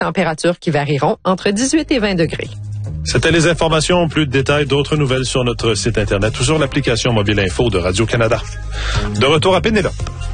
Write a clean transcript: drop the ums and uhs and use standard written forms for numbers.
Températures qui varieront entre 18 et 20 degrés. C'était les informations. Plus de détails, d'autres nouvelles sur notre site Internet ou sur l'application mobile info de Radio-Canada. De retour à Pénélope.